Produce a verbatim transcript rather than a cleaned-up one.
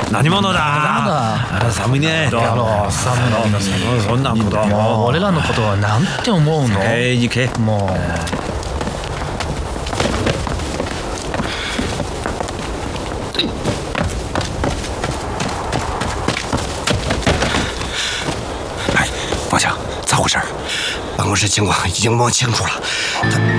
何者だ。寒いね。 だろ、寒いのに。 そんなことはもう俺らのことはなんて思うの？ ええ、行け。 もう。 哎，王强，咋回事？办公室情况已经摸清楚了，他。